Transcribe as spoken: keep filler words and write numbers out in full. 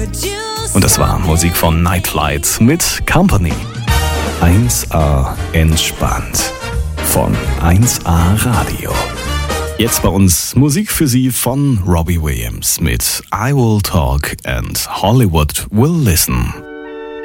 Und das war Musik von Night Flight mit Company. eins A entspannt von eins A Radio. Jetzt bei uns Musik für Sie von Robbie Williams mit I Will Talk and Hollywood Will Listen.